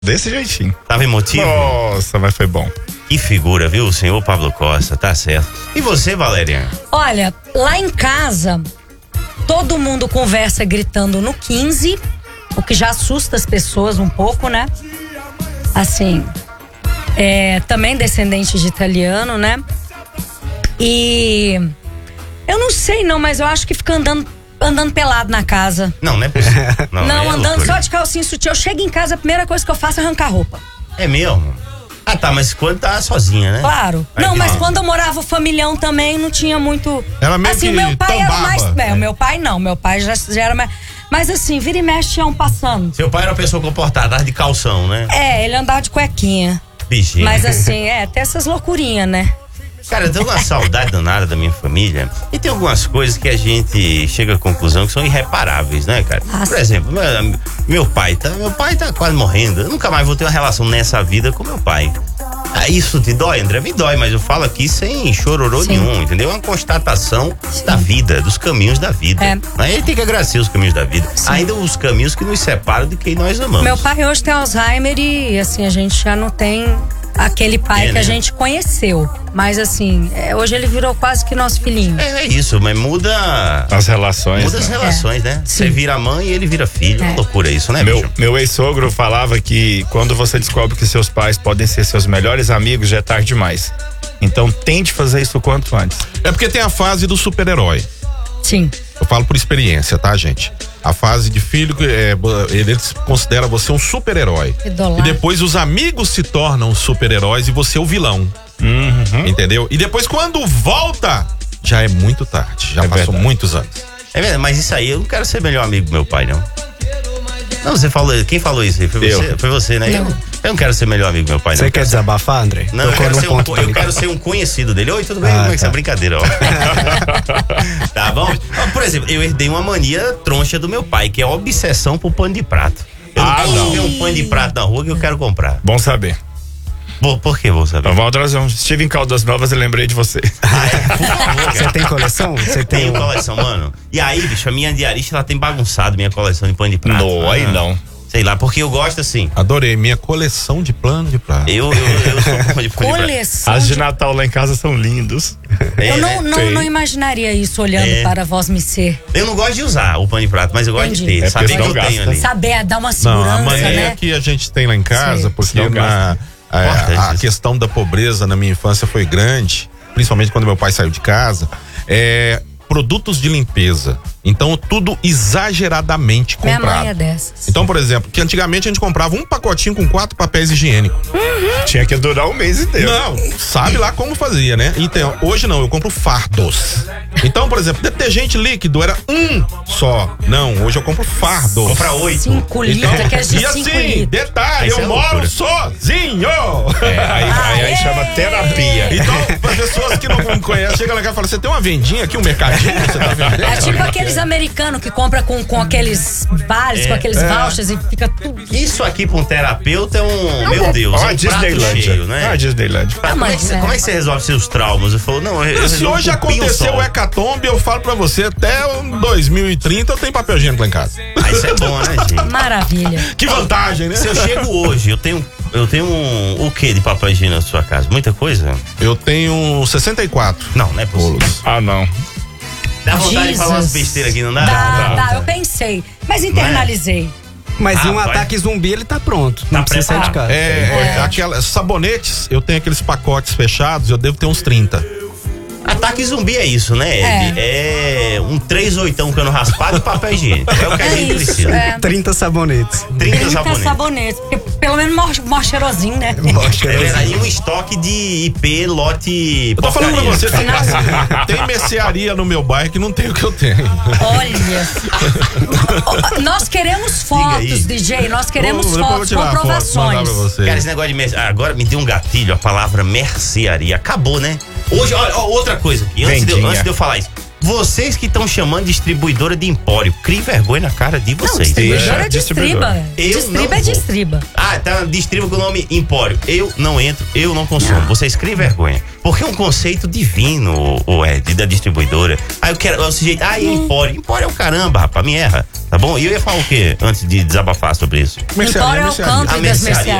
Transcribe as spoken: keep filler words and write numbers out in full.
Desse jeitinho. Tava emotivo? Nossa, mas foi bom. Que figura, viu, o senhor Pablo Costa, tá certo. E você, Valéria? Olha, lá em casa, todo mundo conversa gritando no quinze, o que já assusta as pessoas um pouco, né? Assim, é, também descendente de italiano, né? E eu não sei não, mas eu acho que fica andando, andando pelado na casa. Não, não é possível. Não, Não, é andando loucura. só de calcinha e sutiã. Eu chego em casa, a primeira coisa que eu faço é arrancar a roupa. É mesmo? Ah, tá, mas quando tá sozinha, né? Claro. Aí Não, tem mas uma- quando eu morava familhão também, não tinha muito... Era meio assim, que o meu pai era tombava. mais... É, o meu pai não, meu pai já, já era mais... Mas assim, vira e mexe tinha um passando. Seu pai era uma pessoa comportada, tava de calção, né? É, ele andava de cuequinha. Bichinho. Mas assim, é, tem essas loucurinhas, né? Cara, eu tenho uma saudade danada da minha família. E tem algumas coisas que a gente chega à conclusão que são irreparáveis, né, cara? Ah, Por sim. exemplo, meu, meu pai tá, meu pai tá quase morrendo. Eu nunca mais vou ter uma relação nessa vida com meu pai. Ah, isso te dói, André? Me dói, mas eu falo aqui sem chororô Sim. nenhum, entendeu? É uma constatação da vida, dos caminhos da vida. É. Aí tem que agradecer os caminhos da vida. Sim. Ainda os caminhos que nos separam de quem nós amamos. Meu pai hoje tem Alzheimer e assim, a gente já não tem aquele pai É, que né? a gente conheceu. Mas assim, é, hoje ele virou quase que nosso filhinho. É, é isso, mas muda... As relações. Muda as né? relações, né? Você Sim. vira mãe e ele vira filho. É uma É. loucura isso, né, Meu, bicho? meu ex-sogro falava que quando você descobre que seus pais podem ser seus melhores amigos, já é tarde demais. Então tente fazer isso o quanto antes. É porque tem a fase do super-herói. Sim. Eu falo por experiência, tá, gente? A fase de filho, é, ele considera você um super-herói. Idolatra. E depois os amigos se tornam super-heróis e você é o vilão. Uhum. Entendeu? E depois quando volta, já é muito tarde. Já É passou verdade. muitos anos. É verdade, mas isso aí eu não quero ser melhor amigo do meu pai, não. Não, você falou, quem falou isso aí? Foi Eu. você? Foi você, né? Eu, eu não quero ser melhor amigo do meu pai, não. Você Eu quer quero ser- desabafar, André? Não, eu Tocou quero, num ser um, ponto eu delicado. quero ser um conhecido dele. Oi, tudo bem? Ah, Como é que tá. essa brincadeira, ó? Tá bom? Ó, por exemplo, eu herdei uma mania troncha do meu pai, que é a obsessão por pano de prato. Eu Ah, não não. posso ver um pano de prato na rua que eu quero comprar. Bom saber. Por, por que vou saber? Então, vamos trazer um Steven Caldas Novas e lembrei de você. Ah, é? Por favor, Você cara. tem coleção? Você tem Tenho um... coleção, mano. E aí, bicho, a minha diarista, ela tem bagunçado minha coleção de pano de prato. Não, aí Ah, não. Sei lá, porque eu gosto assim. Adorei minha coleção de plano de prato. Eu, eu, eu sou fã de pano de prato. Coleção As de de... Natal lá em casa são lindos. É, Eu né? não, não, Tem. não imaginaria isso olhando É. para a voz me ser. Eu não gosto de usar o pano de prato, mas eu gosto de Entendi. ter. É Saber porque que eu senão tenho gasta. ali. Saber, dar uma Não, segurança, a mania né? que a gente tem lá em casa, Sim. porque Senão na, a, Importante a isso. questão da pobreza na minha infância foi grande, principalmente quando meu pai saiu de casa, é produtos de limpeza. Então, tudo exageradamente Minha comprado. mãe é dessas. Então, por exemplo, que antigamente a gente comprava um pacotinho com quatro papéis higiênicos. Tinha que durar um mês inteiro. Não, sabe lá como fazia, né? Então, hoje não, eu compro fardos. Então, por exemplo, detergente líquido era um só. Não, hoje eu compro fardo. Compra oito. Cinco litros, aqueles de E cinco assim, litros. detalhe, Isso eu é moro loucura. sozinho. É, aí, aí, aí chama terapia. Então, para pessoas que não me conhecem, chega lá e fala: você tem uma vendinha aqui, um mercadinho? Você tá vendendo? É tipo aqueles americanos que compram com, com aqueles vales, É. com aqueles vouchers e fica tudo. Isso aqui pra um terapeuta é um. Meu Deus, Ó, é a um Disneylândia. prato cheio, né? Ah, a Disneylândia. Pra- como, é que você, mas, é. como é que você resolve seus traumas? Eu falo, não, eu, eu Se resolvo hoje com pinho aconteceu sol. o hecatombe, eu falo pra você, até o dois mil e trinta eu tenho papel higiênico lá em casa. Ah, isso é bom, né, gente? Maravilha. Que vantagem, né? Se eu chego hoje, eu tenho. Eu tenho um. O que de papel higiênico na sua casa? Muita coisa? Eu tenho sessenta e quatro. Não, não é possível. Rolos. Ah, não. Dá vontade de falar umas Jesus. besteiras aqui, não dá? Dá, dá, eu pensei. Mas internalizei. Mas em um Rapaz. ataque zumbi ele tá pronto. Não Tá precisa sair de preparado. casa. É, aquela, sabonetes, eu tenho aqueles pacotes fechados, eu devo ter uns trinta. Ataque zumbi é isso, né, Ed? É, um três oitão cano raspado e papel higiênico. É o que a É gente isso, precisa. é. trinta sabonetes. trinta trinta sabonetes. sabonetes. Porque pelo menos mó, mó cheirosinho, né? É verdade, e um estoque de I P lote. Eu tô falando pra você, porcaria. tem, tem mercearia no meu bairro que não tem o que eu tenho. Olha. Nós queremos Diga aí. fotos, D J. Nós queremos Vou- depois eu vou fotos, tirar a foto, mandar comprovações. pra você. Cara, esse negócio de merce... Agora me deu um gatilho, a palavra mercearia. Acabou, né? Hoje, olha, ó, outra coisa aqui, antes de, eu, Vendinha. antes de eu falar isso. Vocês que estão chamando distribuidora de empório, crie vergonha na cara de Não, vocês. distribuidora é distribuidor. distriba. Eu Distriba não é vou. distriba. Ah, tá, distriba com o nome empório. Eu não entro, eu não consumo. Não. Vocês criem vergonha. Porque é um conceito divino, o, o Ed, da distribuidora. Aí eu quero, o sujeito, ah, Hum. empório. Empório é o caramba, rapaz, me erra. Tá bom? E eu ia falar o quê antes de desabafar sobre isso? Empório é o mercearia. country A das mercearia. mercearias.